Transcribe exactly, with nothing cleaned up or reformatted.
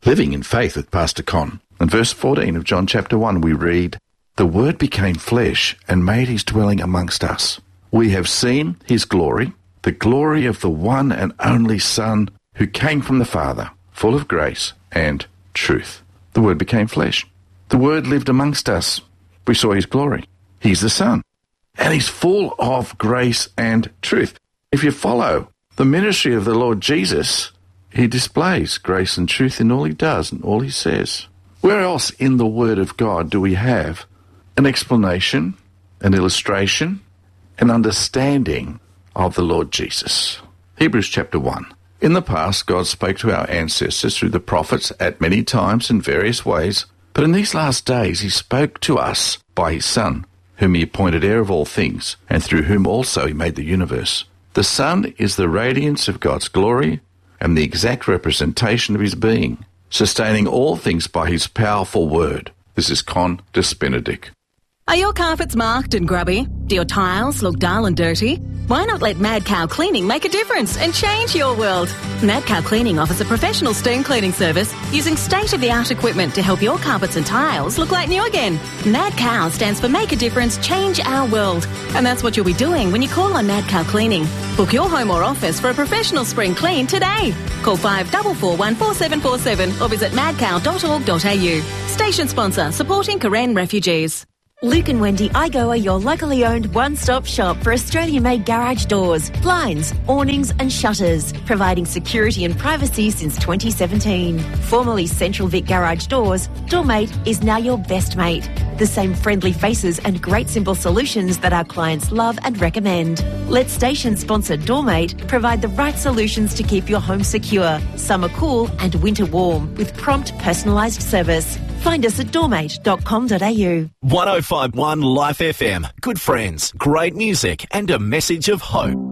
Living in Faith with Pastor Con. In verse fourteen of John chapter one we read, "The Word became flesh and made his dwelling amongst us. We have seen his glory, the glory of the one and only Son who came from the Father, full of grace and truth." The Word became flesh. The Word lived amongst us. We saw his glory. He's the Son. And he's full of grace and truth. If you follow the ministry of the Lord Jesus, he displays grace and truth in all he does and all he says. Where else in the Word of God do we have an explanation, an illustration, an understanding of the Lord Jesus? Hebrews chapter one. In the past, God spoke to our ancestors through the prophets at many times in various ways, but in these last days he spoke to us by his Son, whom he appointed heir of all things, and through whom also he made the universe. The Son is the radiance of God's glory and the exact representation of his being, sustaining all things by his powerful word. This is Con Despinadic. Are your carpets marked and grubby? Do your tiles look dull and dirty? Why not let Mad Cow Cleaning make a difference and change your world? Mad Cow Cleaning offers a professional stone cleaning service using state-of-the-art equipment to help your carpets and tiles look like new again. Mad Cow stands for Make a Difference, Change Our World. And that's what you'll be doing when you call on Mad Cow Cleaning. Book your home or office for a professional spring clean today. Call five four four one four seven four seven or visit mad cow dot org dot a u. Station sponsor, supporting Karen refugees. Luke and Wendy Igo are your locally owned one-stop shop for Australian-made garage doors, blinds, awnings and shutters, providing security and privacy since twenty seventeen. Formerly Central Vic Garage Doors, Doormate is now your best mate. The same friendly faces and great simple solutions that our clients love and recommend. Let station-sponsored Doormate provide the right solutions to keep your home secure, summer cool and winter warm, with prompt personalised service. Find us at doormate dot com dot a u. one oh five point one Life F M. Good friends, great music and a message of hope.